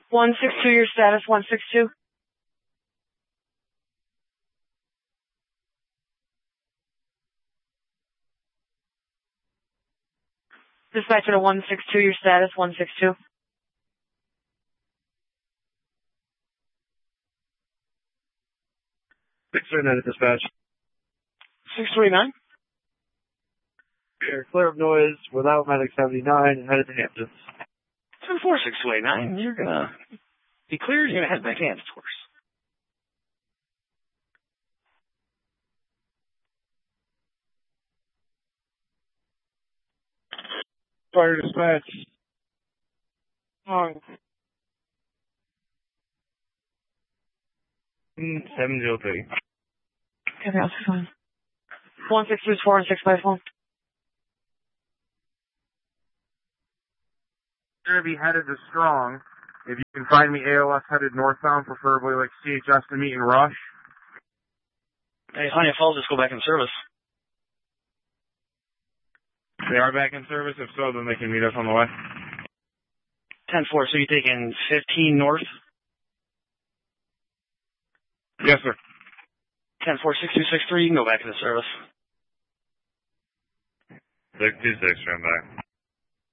162, your status, 162. Dispatcher to 162, your status, 162. 639 at dispatch. 639. You're clear of noise without Medic 79 headed to Hamptons. 74629, you're gonna be cleared, you're gonna head back to Hamptons, of course. Fire dispatch. 703. Okay, that's fine. 162 is 4 and 6 by phone. Gonna be headed to Strong. If you can find me ALS headed northbound, preferably like CHS to meet in Rush. Hey, honey, if I'll just go back in service. They are back in service. If so, then they can meet us on the way. 10-4, so you're taking 15 north? Yes, sir. 10-4, 6263, you can go back into service. 626, stand by.